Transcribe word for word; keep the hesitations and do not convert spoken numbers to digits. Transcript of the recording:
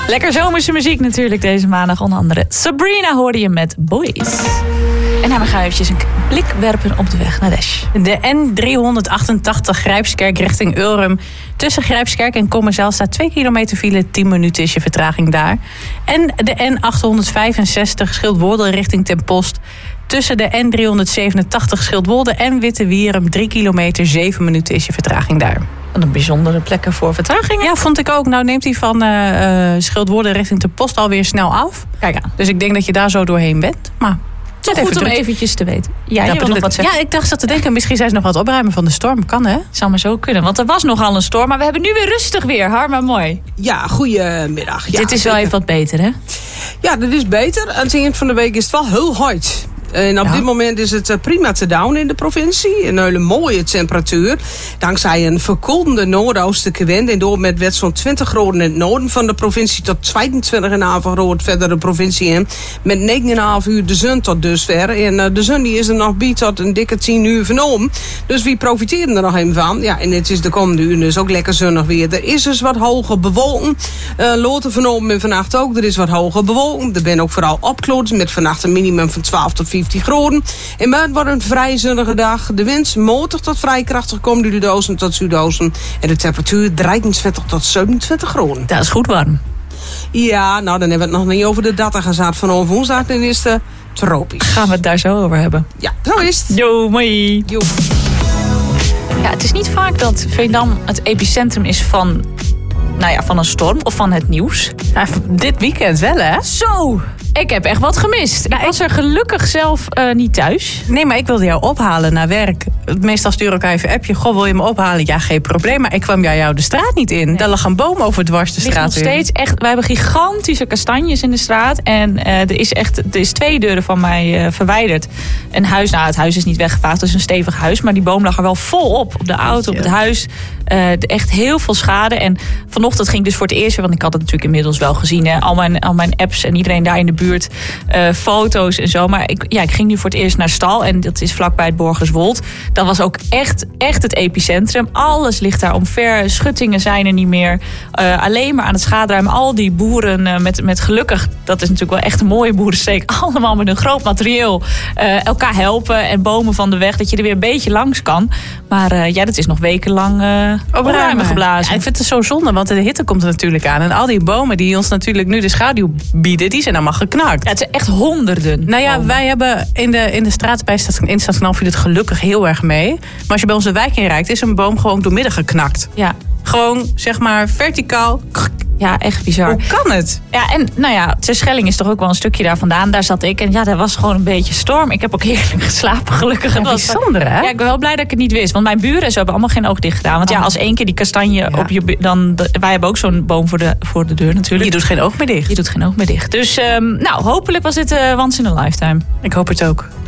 Lekker zomerse muziek natuurlijk deze maandag. Onder andere Sabrina hoorde je met Boys. En nou, we gaan eventjes een blik werpen op de weg naar Desch. De N driehonderdachtentachtig Grijpskerk richting Ulrum. Tussen Grijpskerk en Kommerzijl staat twee kilometer file. tien minuten is je vertraging daar. En de N achthonderdvijfenzestig Schildwoelde richting Ten Post. Tussen de N driehonderdzevenentachtig Schildwolde en Wittewierum. drie kilometer, zeven minuten is je vertraging daar. Een bijzondere plekken voor vertragingen. Ja, vond ik ook. Nou neemt hij van uh, Schildwoorde richting Ten Post alweer snel af. Kijk aan. Dus ik denk dat je daar zo doorheen bent. Maar toch goed om eventjes te weten. Ja, je wil nog wat zeggen. Ja, ik dacht dat te denken. Misschien zijn ze nog wat opruimen van de storm. Kan, hè? Zou maar zo kunnen. Want er was nogal een storm. Maar we hebben nu weer rustig weer. Harma, mooi. Ja, goedemiddag. Ja, dit is wel even wat beter, hè? Ja, dat is beter. Aan het eind van de week is het wel heel hard. En op ja. dit moment is het prima te down in de provincie. Een hele mooie temperatuur. Dankzij een verkoelende noordoostelijke wind. En door met wet zo'n twintig graden in het noorden van de provincie tot tweeëntwintig komma vijf graden verder de provincie in. Met negen komma vijf uur de zon tot dusver. En uh, de zon die is er nog bij tot een dikke tien uur vernomen. Dus wie profiteren er nog even van? Ja, en het is de komende uur dus ook lekker zonnig weer. Er is dus wat hoger bewolken. Uh, Loten vernomen en vannacht ook. Er is wat hoger bewolken. Er zijn ook vooral opklaringen met vannacht een minimum van twaalf tot vijftien graden. En maar het wordt een vrij zonnige dag. De wind matig tot vrij krachtig komt uit de oosten tot zuidoosten. En de temperatuur drieëntwintig tot zevenentwintig graden. Dat is goed warm. Ja, nou dan hebben we het nog niet over de data gezet van woensdag. Dan is het tropisch. Gaan we het daar zo over hebben. Ja, zo is het. Jo, mooi. Jo. Ja, het is niet vaak dat Veendam het epicentrum is van, nou ja, van een storm of van het nieuws. Ja, dit weekend wel, hè? Zo! Ik heb echt wat gemist. Ja, ik was er gelukkig zelf uh, niet thuis. Nee, maar ik wilde jou ophalen naar werk. Meestal stuur ik elkaar even een appje. Goh, wil je me ophalen? Ja, geen probleem. Maar ik kwam bij jou de straat niet in. Nee. Daar lag een boom over dwars de straat nog steeds echt. Wij hebben gigantische kastanjes in de straat. En uh, er is echt, er is twee deuren van mij uh, verwijderd. Een huis, nou het huis is niet weggevaagd. Het is een stevig huis. Maar die boom lag er wel vol op. Op de auto, op het huis. Uh, echt heel veel schade. En vanochtend ging ik dus voor het eerst weer. Want ik had het natuurlijk inmiddels wel gezien. Hè, al, mijn, al mijn apps en iedereen daar in de buurt. Uh, foto's en zo. Maar ik, ja, ik ging nu voor het eerst naar stal. En dat is vlakbij het Borgerswold. Dat was ook echt, echt het epicentrum. Alles ligt daar omver. Schuttingen zijn er niet meer. Uh, alleen maar aan het schaderuimen. Al die boeren uh, met, met gelukkig. Dat is natuurlijk wel echt een mooie boerensteek. Allemaal met een groot materieel. Uh, elkaar helpen. En bomen van de weg. Dat je er weer een beetje langs kan. Maar uh, ja, dat is nog wekenlang uh, opruimen geblazen. Ja, ik vind het zo zonde. Want de hitte komt er natuurlijk aan. En al die bomen die ons natuurlijk nu de schaduw bieden. Die zijn allemaal geknakt. Ja, het zijn echt honderden. Nou ja, wij hebben in de, in de straat bij Stadskanaal viel het gelukkig heel erg mee. Maar als je bij onze wijk inrijdt, is een boom gewoon doormidden geknakt. Ja. Gewoon, zeg maar, verticaal. Ja, echt bizar. Hoe kan het? Ja, en nou ja, Terschelling is toch ook wel een stukje daar vandaan. Daar zat ik en ja, daar was gewoon een beetje storm. Ik heb ook heerlijk geslapen, gelukkig. Ja, bijzonder, hè? Ja, ik ben wel blij dat ik het niet wist. Want mijn buren zo hebben allemaal geen oog dicht gedaan. Want ja, als één keer die kastanje ja. op je... dan wij hebben ook zo'n boom voor de, voor de deur natuurlijk. Je doet geen oog meer dicht. Je doet geen oog meer dicht. Dus um, nou, hopelijk was dit uh, once in a lifetime. Ik hoop het ook.